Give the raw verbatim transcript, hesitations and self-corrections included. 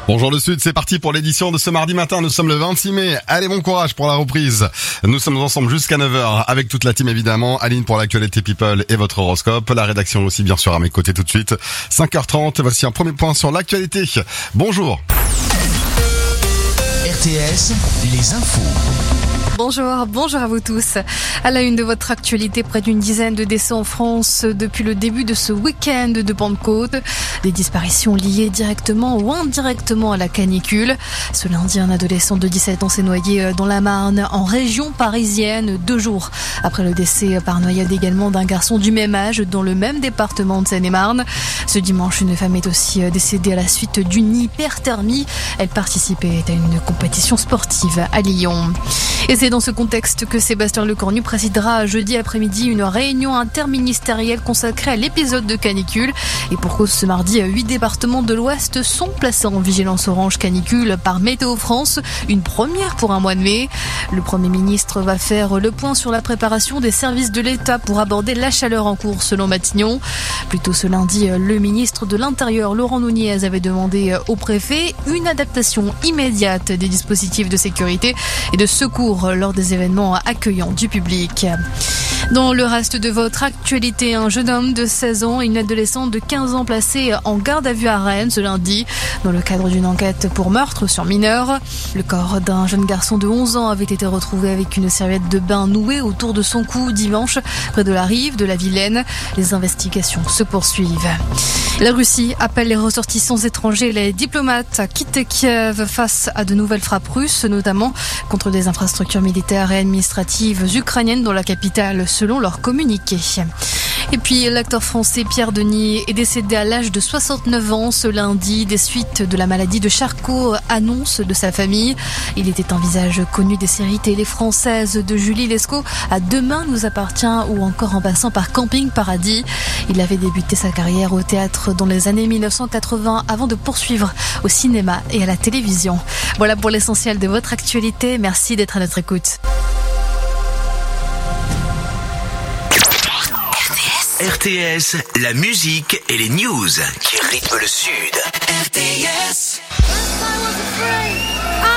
Bonjour le Sud, c'est parti pour l'édition de ce mardi matin, nous sommes le vingt-six mai, allez bon courage pour la reprise. Nous sommes ensemble jusqu'à neuf heures avec toute la team évidemment, Aline pour l'actualité People et votre horoscope, la rédaction aussi bien sûr à mes côtés tout de suite. cinq heures trente, voici un premier point sur l'actualité. Bonjour. R T S, les infos. Bonjour, bonjour à vous tous. À la une de votre actualité, près d'une dizaine de décès en France depuis le début de ce week-end de Pentecôte. Des disparitions liées directement ou indirectement à la canicule. Ce lundi, un adolescent de dix-sept ans s'est noyé dans la Marne, en région parisienne, deux jours après le décès par noyade également d'un garçon du même âge dans le même département de Seine-et-Marne. Ce dimanche, une femme est aussi décédée à la suite d'une hyperthermie. Elle participait à une compétition sportive à Lyon. Et c'est dans ce contexte que Sébastien Lecornu présidera jeudi après-midi une réunion interministérielle consacrée à l'épisode de canicule. Et pour cause, ce mardi, huit départements de l'Ouest sont placés en vigilance orange canicule par Météo France, une première pour un mois de mai. Le Premier ministre va faire le point sur la préparation des services de l'État pour aborder la chaleur en cours selon Matignon. Plus tôt ce lundi, le ministre de l'Intérieur, Laurent Nunez, avait demandé au préfet une adaptation immédiate des dispositifs de sécurité et de secours lors des événements accueillants du public. Dans le reste de votre actualité, un jeune homme de seize ans et une adolescente de quinze ans placés en garde à vue à Rennes ce lundi dans le cadre d'une enquête pour meurtre sur mineur. Le corps d'un jeune garçon de onze ans avait été retrouvé avec une serviette de bain nouée autour de son cou dimanche près de la rive de la Vilaine. Les investigations se poursuivent. La Russie appelle les ressortissants étrangers et les diplomates à quitter Kiev face à de nouvelles frappes russes, notamment contre des infrastructures militaires et administratives ukrainiennes dans la capitale, selon leur communiqué. Et puis l'acteur français Pierre Denis est décédé à l'âge de soixante-neuf ans ce lundi des suites de la maladie de Charcot, annonce de sa famille. Il était un visage connu des séries télé françaises de Julie Lescaut à Demain nous appartient ou encore en passant par Camping Paradis. Il avait débuté sa carrière au théâtre dans les années mille neuf cent quatre-vingts avant de poursuivre au cinéma et à la télévision. Voilà pour l'essentiel de votre actualité. Merci d'être à notre écoute. R T S, la musique et les news qui rythment le Sud. R T S.